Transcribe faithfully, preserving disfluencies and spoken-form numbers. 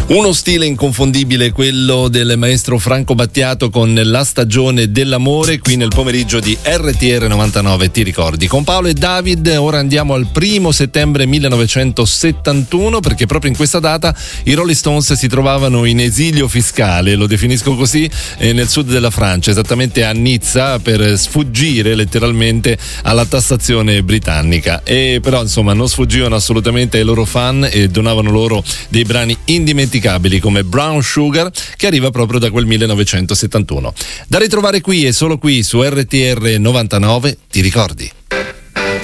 Uno stile inconfondibile, quello del maestro Franco Battiato con La stagione dell'amore, qui nel pomeriggio di R T R novantanove, ti ricordi? Con Paolo e David ora andiamo al primo settembre millenovecentosettantuno, perché proprio in questa data i Rolling Stones si trovavano in esilio fiscale, lo definisco così, eh, nel sud della Francia, esattamente a Nizza, per sfuggire letteralmente alla tassazione britannica. E però insomma non sfuggivano assolutamente ai loro fan e donavano loro dei brani indimenticabili come Brown Sugar, che arriva proprio da quel millenovecentosettantuno. Da ritrovare qui e solo qui su R T R novantanove, ti ricordi?